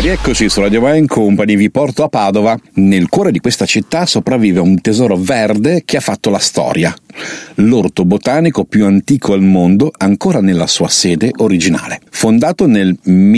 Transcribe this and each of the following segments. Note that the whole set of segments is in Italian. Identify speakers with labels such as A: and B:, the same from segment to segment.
A: Rieccoci su Radio Wine Company, vi porto a Padova. Nel cuore di questa città sopravvive un tesoro verde che ha fatto la storia. L'orto botanico più antico al mondo, ancora nella sua sede originale. Fondato nel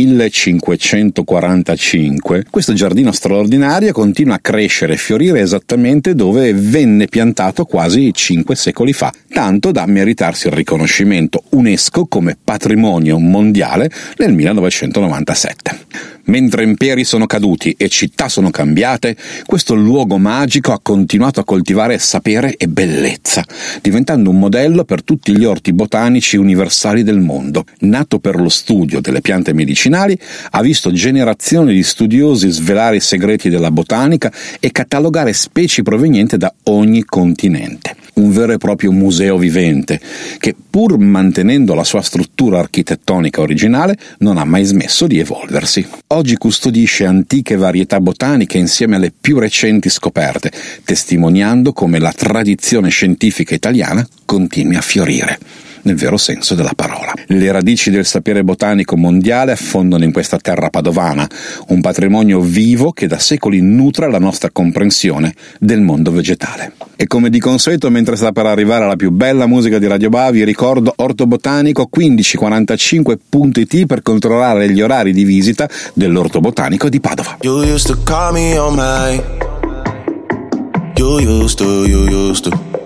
A: 1545, questo giardino straordinario continua a crescere e fiorire esattamente dove venne piantato quasi 5 secoli fa, tanto da meritarsi il riconoscimento UNESCO come patrimonio mondiale nel 1997. Mentre imperi sono caduti e città sono cambiate, questo luogo magico ha continuato a coltivare sapere e bellezza, diventando un modello per tutti gli orti botanici universali del mondo. Nato per lo studio delle piante medicinali, ha visto generazioni di studiosi svelare i segreti della botanica e catalogare specie provenienti da ogni continente. Un vero e proprio museo vivente che, pur mantenendo la sua struttura architettonica originale, non ha mai smesso di evolversi. Oggi custodisce antiche varietà botaniche insieme alle più recenti scoperte, testimoniando come la tradizione scientifica italiana continui a fiorire, nel vero senso della parola. Le radici del sapere botanico mondiale affondano in questa terra padovana, un patrimonio vivo che da secoli nutre la nostra comprensione del mondo vegetale. E come di consueto, mentre sta per arrivare la più bella musica di Radio Ba, vi ricordo Orto Botanico 1545.it per controllare gli orari di visita dell'Orto Botanico di Padova.
B: You used to call me on my. You used to.